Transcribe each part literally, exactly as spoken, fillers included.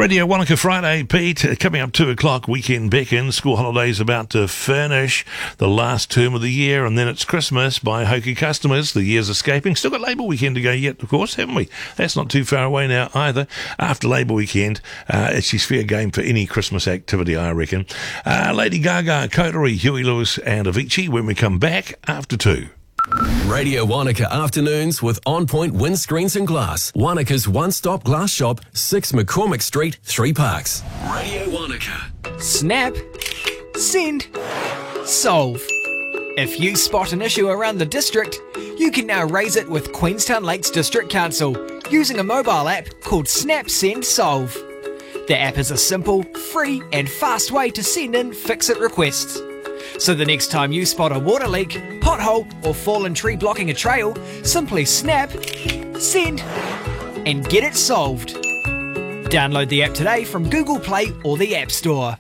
Radio Wanaka Friday, Pete. Uh, Coming up two o'clock, weekend beckons. School holidays about to finish the last term of the year, and then it's Christmas by Hoki customers. The year's escaping. Still got Labour Weekend to go yet, of course, haven't we? That's not too far away now either. After Labour Weekend, uh, it's just fair game for any Christmas activity, I reckon. Uh, Lady Gaga, Coterie, Huey Lewis and Avicii when we come back after two. Radio Wanaka Afternoons with On Point Windscreens and Glass. Wanaka's one-stop glass shop, six McCormick Street, Three Parks. Radio Wanaka. Snap, send, solve. If you spot an issue around the district, you can now raise it with Queenstown Lakes District Council using a mobile app called Snap Send Solve. The app is a simple, free and fast way to send in fix-it requests. So the next time you spot a water leak, pothole or fallen tree blocking a trail, simply snap, send and get it solved. Download the app today from Google Play or the App Store.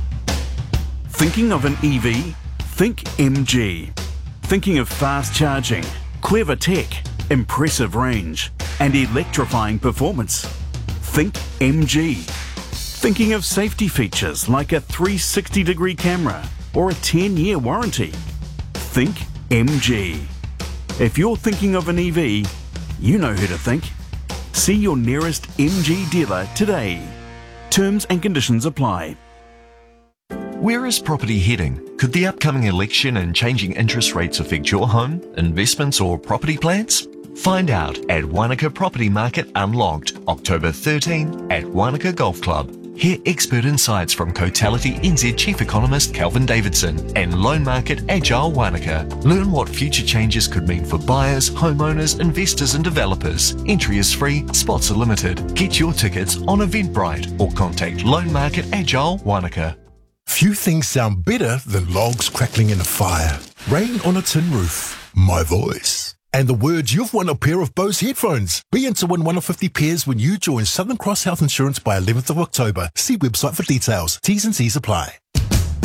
Thinking of an E V? Think M G. Thinking of fast charging, clever tech, impressive range and electrifying performance? Think M G. Thinking of safety features like a three sixty degree camera or a ten-year warranty? Think M G. If you're thinking of an E V, you know who to think. See your nearest M G dealer today. Terms and conditions apply. Where is property heading? Could the upcoming election and changing interest rates affect your home, investments or property plans? Find out at Wanaka Property Market Unlocked, October thirteenth at Wanaka Golf Club. Hear expert insights from Cotality N Z Chief Economist Calvin Davidson and Loan Market Agile Wanaka. Learn what future changes could mean for buyers, homeowners, investors and developers. Entry is free, spots are limited. Get your tickets on Eventbrite or contact Loan Market Agile Wanaka. Few things sound better than logs crackling in a fire, rain on a tin roof, my voice, and the words you've won a pair of Bose headphones. Be in to win one of fifty pairs when you join Southern Cross Health Insurance by eleventh of October. See website for details. T's and C's apply.